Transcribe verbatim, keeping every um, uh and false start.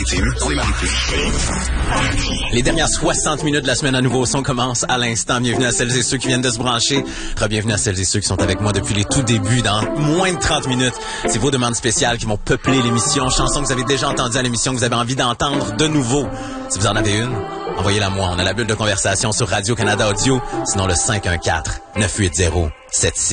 Maritimes, dans les Maritimes. Les dernières soixante minutes de la semaine à nouveau son commencent à l'instant. Bienvenue à celles et ceux qui viennent de se brancher. Re-bienvenue à celles et ceux qui sont avec moi depuis les tout débuts, dans moins de trente minutes. C'est vos demandes spéciales qui vont peupler l'émission. Chansons que vous avez déjà entendues à l'émission, que vous avez envie d'entendre de nouveau. Si vous en avez une, envoyez-la moi. On a la bulle de conversation sur Radio-Canada Audio. Sinon, le cinq un quatre, neuf huit zéro, sept six